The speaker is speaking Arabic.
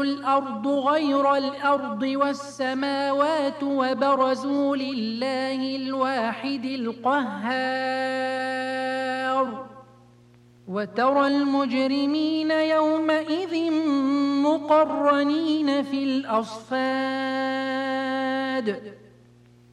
الأرض غير الأرض والسماوات وبرزوا لله الواحد القهار وترى المجرمين يومئذ مقرنين في الأصفاد